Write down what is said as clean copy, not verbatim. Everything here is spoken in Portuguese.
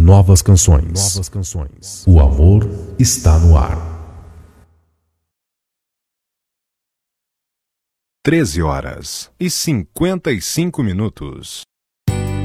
novas canções. O amor está no ar. 13h55.